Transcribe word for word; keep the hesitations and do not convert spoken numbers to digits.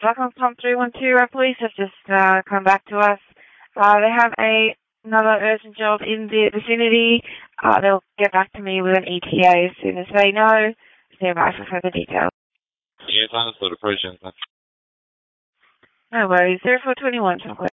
Stockholm three one two, our police have just uh, come back to us. Uh, they have a another urgent job in the vicinity. Uh, they'll get back to me with an E T A as soon as they know. Stand by for further details. Yes, I understood. Appreciate that. No worries. zero four two one,